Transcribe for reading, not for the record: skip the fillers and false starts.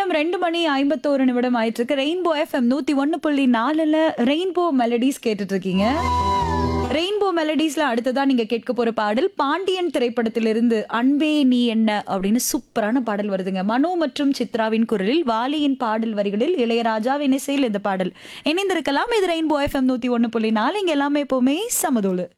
நேரம் 2:51 ஆயிட்டு இருக்கு. ரெயின்போ எஃப்எம் 101.4ல ரெயின்போ மெலடிஸ் கேட்டுட்டு இருக்கீங்க. ரெயின்போ மெலடிஸ்ல அடுத்ததா நீங்க கேட்க போற பாடல் பாண்டியன் திரைப்படத்திலிருந்து அன்பே நீ என்ன அப்படின்னு சூப்பரான பாடல் வருதுங்க. மனோ மற்றும் சித்ராவின் குரலில் வாலியின் பாடல் வரிகளில் இளையராஜாவின் இசையில் இந்த பாடல் இணைந்திருக்கலாம். இது ரெயின்போ எஃப்எம் 101.4. இங்க எல்லாமே எப்பவுமே சமதோலு.